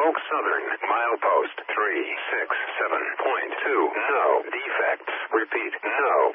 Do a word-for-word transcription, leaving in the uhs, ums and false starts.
Oak Southern, milepost three six seven point two. No defects. Repeat, no